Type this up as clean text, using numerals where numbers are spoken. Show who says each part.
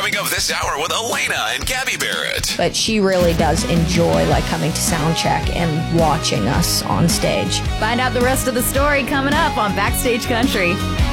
Speaker 1: coming up this hour with Elena and Gabby Barrett.
Speaker 2: But she really does enjoy coming to sound check and watching us on stage.
Speaker 3: Find out the rest of the story coming up on Backstage Country.